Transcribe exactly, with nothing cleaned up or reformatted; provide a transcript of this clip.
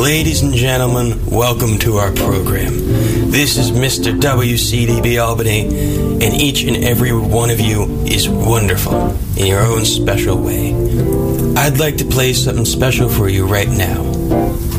Ladies and gentlemen, welcome to our program. This is Mister W C D B Albany, and each and every one of you is wonderful in your own special way. I'd like to play something special for you right now.